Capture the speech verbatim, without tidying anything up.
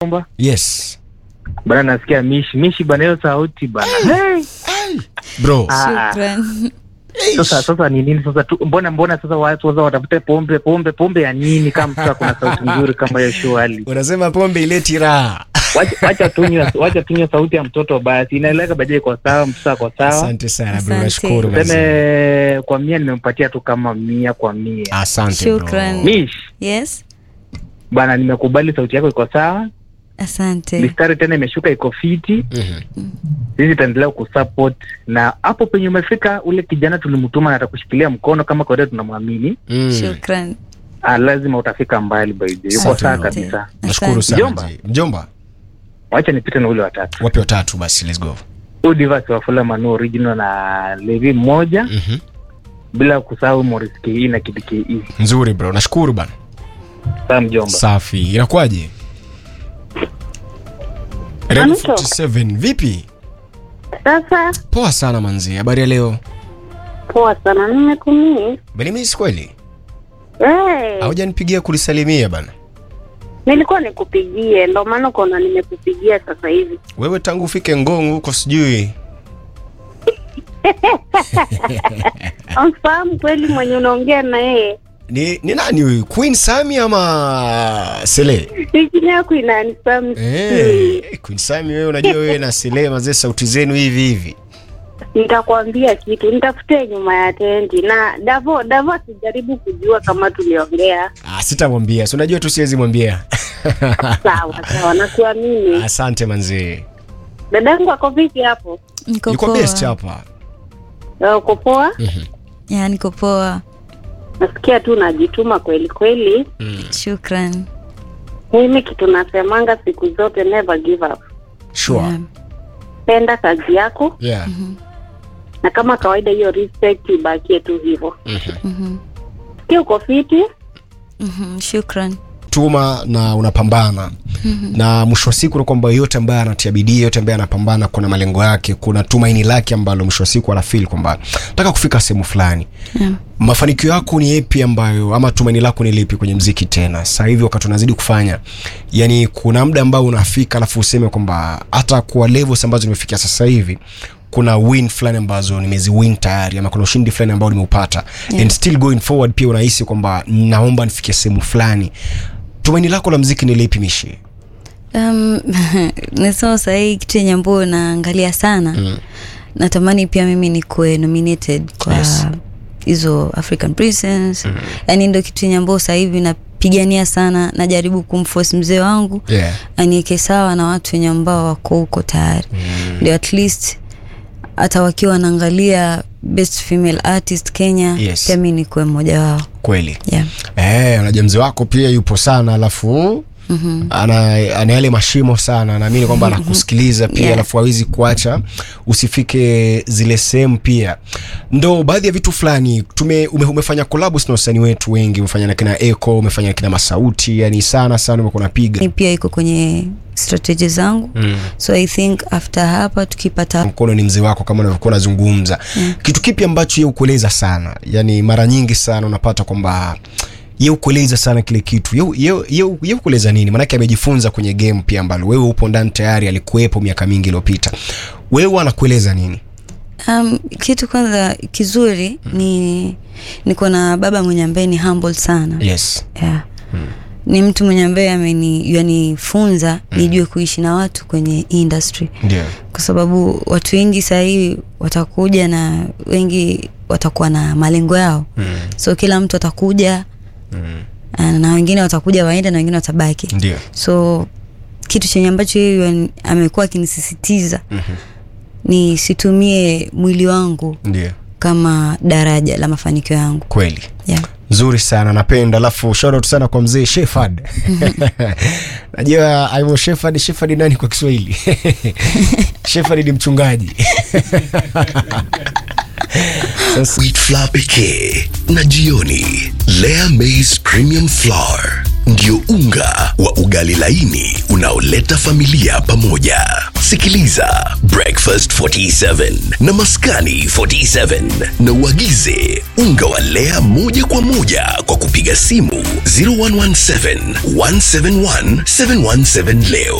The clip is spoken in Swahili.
Bomba? Yes. Bana nasikia mishi, mishi bana hiyo sauti bana. Hey. Hey. Bro. Shukran. Sasa sasa ni nini sasa tu, mbona mbona sasa watu wazao watafute pombe pombe pombe ya nini kama mtu kuna sauti nzuri kama hiyo shwali. Unasema pombe ileti raha. Wacha wacha tunywe wacha tunywe sauti ya mtoto basi. Inaeleka baadaye kwa sawa, mtoto kwa sawa. Asante sana bro, nashukuru basi. Sema kwa mia nimempatia tu kama mia kwa mia. Asante bro. Shukran. Mish. Yes. Bana nimekubali sauti yako iko sawa. Asante. Mistari tena imeshuka iko fiti. Mhm. Sisi tutaendelea kusupport na hapo penye umefika ule kijana tulimtuma na atakushikilia mkono kama kawaida tunamwamini. Mm. Shukran. Ah, lazima utafika mbali baby. Yuko sawa kabisa. Nashukuru sana. Mjomba. Mjomba. Wacha nipite na ule watatu. Wapi watatu basi, let's go. Udivasi wa Fula Manu original na Levi mmoja. Mhm. Bila kusahau Morris K E na K D K E. Nzuri bro, nashukuru bana. Sawa mjomba. Safi. Inakuaje? Radio forty seven vipi? Sasa Poa sana manzi. Habari ya leo? poa sana, nimekumii. Bali mimi kweli? Eh, Haujanipigia kulisalimia bana. nilikuwa nikupigie, ndio maana kona nimekupigia sasa hivi. Wewe tangu ufike Ngongo huko sijui. Amfahamu kweli mwenye unaongea na yeye? Ni ni nani huyu? Queen Sami ama Sele? Jina yako inanifahamu. Eh, Queen Sami wewe unajua wewe na Sele mazee sauti zenu hivi hivi. Nitakwambia kitu, nitafutie nyuma ya tendi na Davo, Davo sijaribu kujua kama tuliongea. Ah, sitamwambia. Si unajua tu siwezi mwambia. Sawa, sawa, nakuamini. Asante manzi. Dadangu ako vipi hapo? Niko Yuko poa. best hapa. Eh, uko poa? Mhm. Ya, niko poa. Nasikia tu najituma kweli kweli. Shukran. Mimi kitu nasemanga siku zote, never give up. Sure. Yeah. Penda kazi yako. Yeah. Na kama kawaida hiyo respect ibakie tu hivyo. Mhm. Mhm. Sikia uko fiti. Mhm. Shukran. Tuma na unapambana. Mm-hmm. Na mwisho wa siku ni kwamba yote ambaye anatia bidii, yote ambaye anapambana kuna malengo yake, kuna tumaini lake ambalo mwisho wa siku ana feel kwamba nataka kufika sehemu fulani. Yeah. Mafanikio yako ni yapi ambayo ama tumaini lako ni lipi kwenye muziki tena? Sasa hivi wakati unazidi kufanya, yani kuna muda ambao unafika alafu useme kwamba hata kwa levels ambazo nimefikia sasa hivi kuna win fulani ambazo nimeziwin tayari ama kuna ushindi fulani ambao nimeupata. Yeah. And still going forward pia unahisi kwamba naomba nifikie sehemu fulani. Tumaini lako la muziki ni lipi Mishi? Um, nasema sasa hii kitu yenye ambayo naangalia sana. Mm. Natamani pia mimi nikuwe nominated kwa hizo yes. African Princess. Mm. Yaani ndio kitu yenye ambayo sasa hivi napigania sana, najaribu kumforce mzee wangu. Yeah. Aniweke sawa na watu wenye ambao wako huko tayari. Mm. Ndio at least hata wakiwa wanaangalia best female artist Kenya, yes. Pia mimi nikuwe mmoja wao. Kweli. Yeah. Eh, unajua mzee wako pia yupo sana alafu mm-hmm. ana ana yale mashimo sana, naamini kwamba anakusikiliza pia. Yeah. Alafu hawezi kuacha usifike zile sehemu pia. Ndo baadhi ya vitu fulani tume ume, umefanya collabs na wasanii wetu wengi, umefanya na kina Echo, umefanya na kina Masauti, yani sana sana umekuwa unapiga. Ni pia iko kwenye strategy zangu. Mm. So I think after hapa tukipata mkono ni mzee wako kama unavyokuwa unazungumza. Mm. Kitu kipi ambacho yeye ukueleza sana? Yani mara nyingi sana unapata kwamba yeye ukueleza sana kile kitu. Yeye yeye yeye ukueleza nini? Maana yake amejifunza kwenye game pia ambalo wewe upo ndani tayari, alikuepo miaka mingi iliyopita. Wewe anakueleza nini? Um, kitu kwanza kizuri mm. ni niko na baba mwenye ambaye ni humble sana. Yes. Yeah. Mm. Ni mtu mwenye ambaye ameni yanifunza mm. nijue kuishi na watu kwenye industry. Ndio. Kwa sababu watu wengi sasa hivi watakuja na wengi watakuwa na malengo yao. Mm. So kila mtu atakuja mm. na wengine watakuja waende na wengine watabaki. Ndio. So kitu chenye ambacho yeye amekuwa akinisisitiza mm-hmm. ni situmie mwili wangu. Ndio. Kama daraja la mafanikio yangu. Kweli. Yeah. Nzuri sana, napenda. Alafu shout out sana kwa mzee Shefard. Najua aimo Shefard, Shefard nani kwa Kiswahili? Shefard ni mchungaji. Sweet Flour pekee na jioni Lea Maize Premium Flour. ndio unga wa ugali laini unaoleta familia pamoja. Sikiliza Breakfast forty-seven na Maskani forty-seven na uagize unga wa Lea moja kwa moja kwa kupiga simu zero one one seven, one seven one, seven one seven leo.